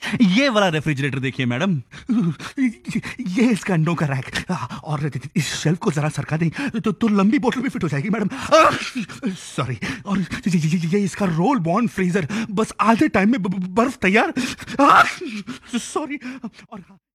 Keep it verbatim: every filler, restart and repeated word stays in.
ये वाला रेफ्रिजरेटर देखिए मैडम, ये इसका अंडों का रैक, और इस शेल्फ को जरा सरका दें तो, तो लंबी बोतल भी फिट हो जाएगी मैडम। सॉरी। और ये, ये इसका रोल बॉर्न फ्रीजर, बस आधे टाइम में ब- ब- बर्फ तैयार। सॉरी। और